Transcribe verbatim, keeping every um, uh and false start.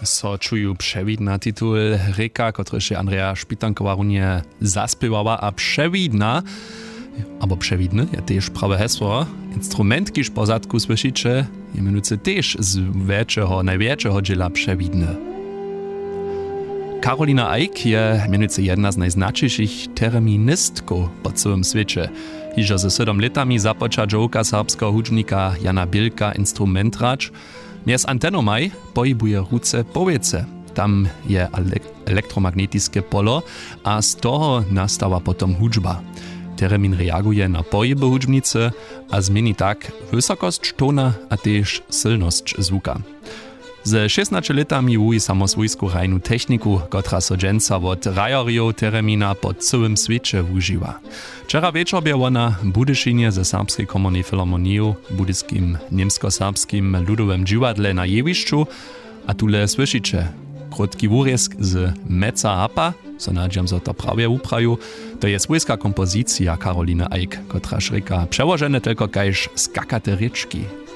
so čuju převidna titul Reka, kotrež je Andrea Špitanková runie zaspěwała, a převidna, abo převidny, je tež prawe hesło, instrument, kiž po zadku slyšíče, je menujúce tež z väčšieho, najväčšieho džela převidny. Karolina Eick je menujúce jedna z najznačejších terministkov po celom svete. Hižo ze sedem letami započa džovka serbského hudžnika Jana Bilka instrumentrač. Mjez antenomaj pohybuje ruce powiece. Tam je elek- elektromagnetické polo a z toho nastała potom hudžba. Teremin reaguje na pohyby hudžbnice a zmeni tak wysokosť tóna a tež silnosť zvuka. Ze šestnastu letami wuji samo svojsku rajnu techniku, kotra so dženca od rajorio teremina po całym svete wužiwa. Včera večer bie ona Budyšinie ze Serbskiej Komornej Filharmoniju, budyskim niemsko-serbskim ludowym džiwadle na jewišću, a tule słyšiče krótki wurjesk z Meca Hapa, so nadžiam so to prawie upraju, to je svojska kompozicja Karoliny Eick, kotra šrika przełożene tylko kajž skakate rečki.